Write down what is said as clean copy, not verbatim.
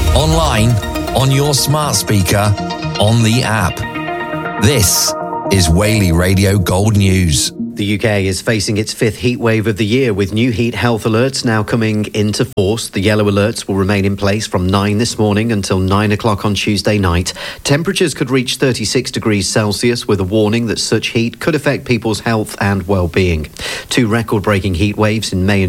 online, on your smart speaker, on the app. This is Whaley Radio Gold News. The UK is facing its fifth heat wave of the year, with new heat health alerts now coming into force. The yellow alerts will remain in place from 9 this morning until 9 o'clock on Tuesday night. Temperatures could reach 36 degrees Celsius, with a warning that such heat could affect people's health and well-being. Two record-breaking heat waves in May and